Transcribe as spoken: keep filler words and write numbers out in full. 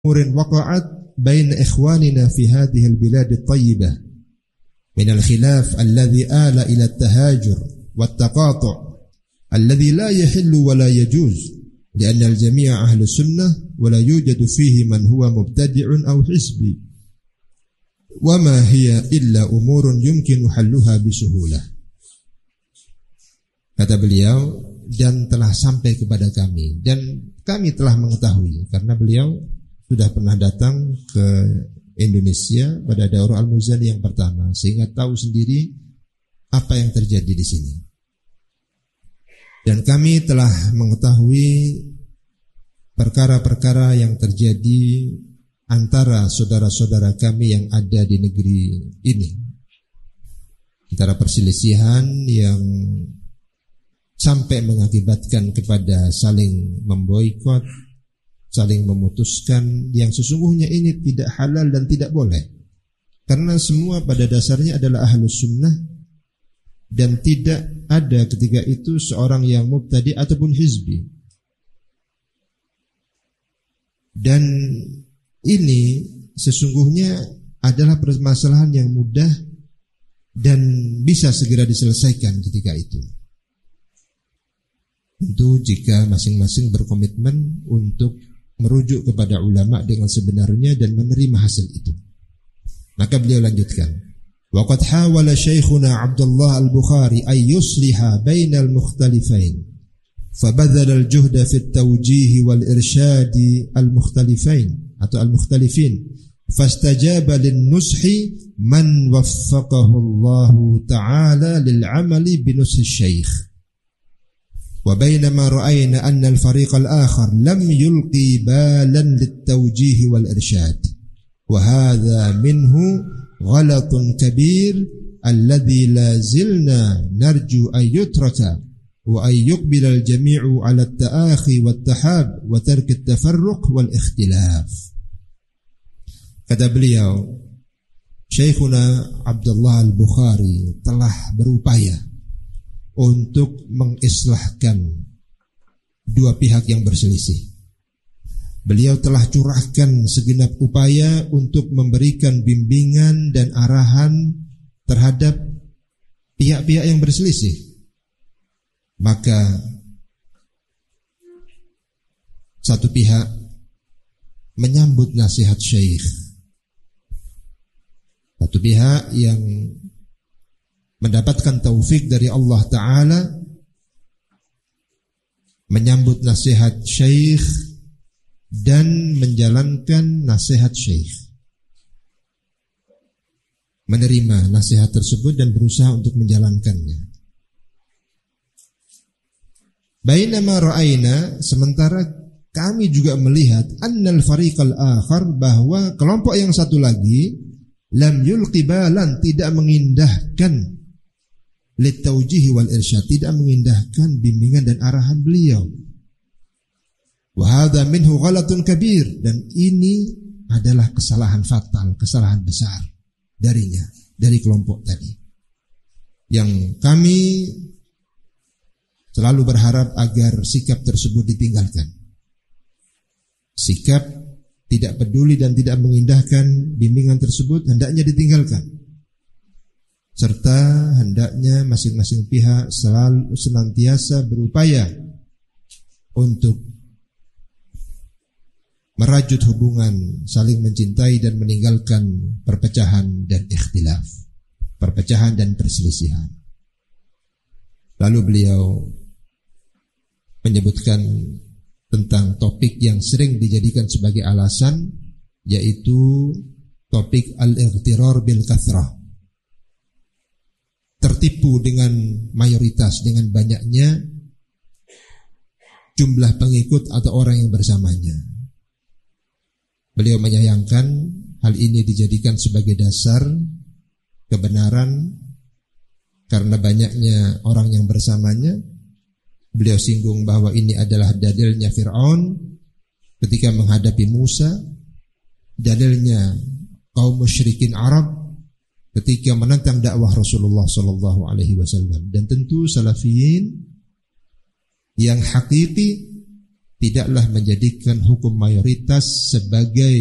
أمور وقعت بين إخواننا في هذه البلاد الطيبة من الخلاف الذي آل إلى التهاجر والتقاطع الذي لا يحل ولا يجوز لأن الجميع أهل السنة ولا يوجد فيه من هو مبتدع أو حزبي وما هي إلا أمور يمكن حلها بسهولة. Kata beliau, dan telah sampai kepada kami, dan kami telah mengetahui karena beliau sudah pernah datang ke Indonesia pada Daurah Al-Muzani yang pertama, sehingga tahu sendiri apa yang terjadi di sini. Dan kami telah mengetahui perkara-perkara yang terjadi antara saudara-saudara kami yang ada di negeri ini, antara perselisihan yang sampai mengakibatkan kepada saling memboikot, saling memutuskan, yang sesungguhnya ini tidak halal dan tidak boleh. Karena semua pada dasarnya adalah ahlus sunnah, dan tidak ada ketika itu seorang yang mubtadi ataupun hizbi. Dan ini sesungguhnya adalah permasalahan yang mudah dan bisa segera diselesaikan ketika itu. Tentu jika masing-masing berkomitmen untuk merujuk kepada ulama dengan sebenarnya dan menerima hasil itu. Maka beliau lanjutkan, waqad hawala syekhuna Abdullah Al-Bukhari ay yusliha bainal mukhtalifain fabadhala al-juhda fi at-tawjih wal irshad al-mukhtalifain atau al-mukhtalifin fastajaba lin-nushi man waffaqahu Allah ta'ala lil-amali bi nushi syekh. وبينما رأينا أن الفريق الآخر لم يلقي بالا للتوجيه والإرشاد وهذا منه غلط كبير الذي لا زلنا نرجو أن يترك وأن يقبل الجميع على التآخي والتحاب وترك التفرق والاختلاف. Kata beliau, Syekhuna Abdullah Al-Bukhari telah berupaya untuk mengislahkan dua pihak yang berselisih. Beliau telah curahkan segenap upaya untuk memberikan bimbingan dan arahan terhadap pihak-pihak yang berselisih. Maka satu pihak menyambut nasihat syekh, satu pihak yang mendapatkan taufik dari Allah Ta'ala menyambut nasihat syekh dan menjalankan nasihat syekh, menerima nasihat tersebut dan berusaha untuk menjalankannya. Bainama ra'ayna, sementara kami juga melihat annal fariqal akhar, bahwa kelompok yang satu lagi lam yulqi balan, tidak mengindahkan litaujihi wal irsyad, tidak mengindahkan bimbingan dan arahan beliau. Wa hadza minhu ghalatun kabir, dan ini adalah kesalahan fatal, kesalahan besar darinya, dari kelompok tadi. Yang kami selalu berharap agar sikap tersebut ditinggalkan. Sikap tidak peduli dan tidak mengindahkan bimbingan tersebut hendaknya ditinggalkan. Serta hendaknya masing-masing pihak selalu senantiasa berupaya untuk merajut hubungan, saling mencintai dan meninggalkan perpecahan dan ikhtilaf, perpecahan dan perselisihan. Lalu beliau menyebutkan tentang topik yang sering dijadikan sebagai alasan, yaitu topik al-ightirar bil kathrah, tertipu dengan mayoritas, dengan banyaknya jumlah pengikut atau orang yang bersamanya. Beliau menyayangkan hal ini dijadikan sebagai dasar kebenaran karena banyaknya orang yang bersamanya. Beliau singgung bahwa ini adalah dalilnya Fir'aun ketika menghadapi Musa, dalilnya kaum musyrikin Arab ketika menentang dakwah Rasulullah sallallahu alaihi wasallam, dan tentu salafiyin yang hakiki tidaklah menjadikan hukum mayoritas sebagai